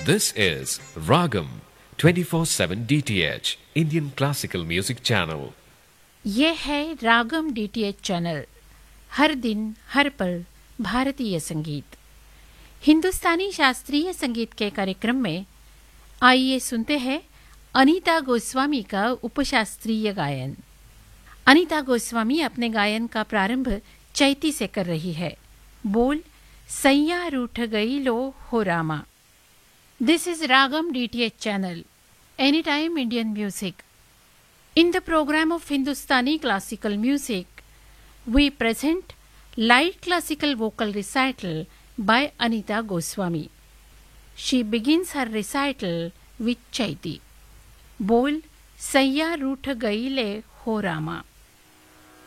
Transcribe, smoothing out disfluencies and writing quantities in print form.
This is Ragam 24/7 DTH Indian Classical Music Channel. ये है रागम DTH channel. हर दिन हर पल भारतीय संगीत, हिंदुस्तानी शास्त्रीय संगीत के कार्यक्रम में आइए सुनते हैं अनीता गोस्वामी का उपशास्त्रीय गायन। अनीता गोस्वामी अपने गायन का प्रारंभ चैती से कर रही है। बोल सैया रूठ गई लो हो Rama. This is ragam DTH channel, any time Indian music. In the program of Hindustani classical music, we present light classical vocal recital by Anita Goswami. She begins her recital with Chaiti. बोल सैया रूठ गई ले हो रामा।